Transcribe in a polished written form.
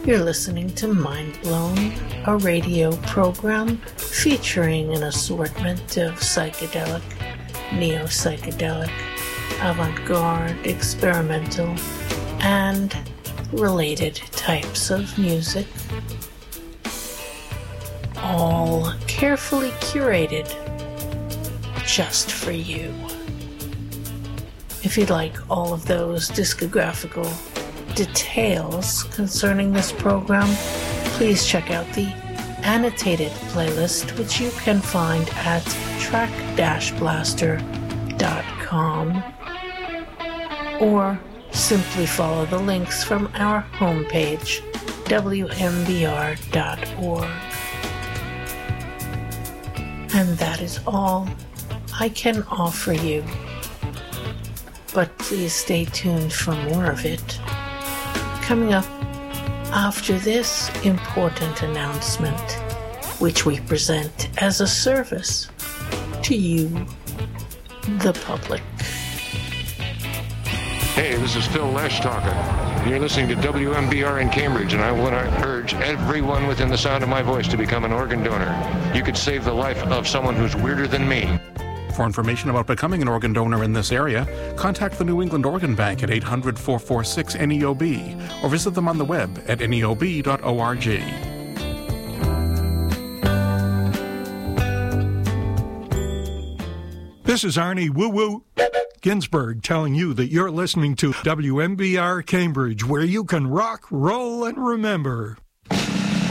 You're listening to Mind Blown, a radio program featuring an assortment of psychedelic, neo-psychedelic, avant-garde, experimental, and related types of music, all carefully curated just for you. If you'd like all of those discographical details concerning this program, please check out the annotated playlist, which you can find at track-blaster.com, or simply follow the links from our homepage, wmbr.org. And that is all I can offer you. But please stay tuned for more of it. Coming up after this important announcement, which we present as a service to you, the public. Hey, this is Phil Lesh talking. You're listening to WMBR in Cambridge, and I want to urge everyone within the sound of my voice to become an organ donor. You could save the life of someone who's weirder than me. For information about becoming an organ donor in this area, contact the New England Organ Bank at 800-446-NEOB or visit them on the web at neob.org. This is Arnie Woo Woo Ginsburg telling you that you're listening to WMBR Cambridge, where you can rock, roll, and remember.